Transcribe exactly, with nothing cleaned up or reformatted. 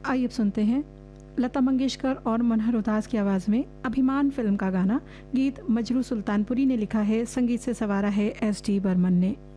आइए अब सुनते हैं लता मंगेशकर और मनोहर उदास की आवाज़ में अभिमान फिल्म का गाना। गीत मजरू सुल्तानपुरी ने लिखा है, संगीत से सवारा है एस डी बर्मन ने।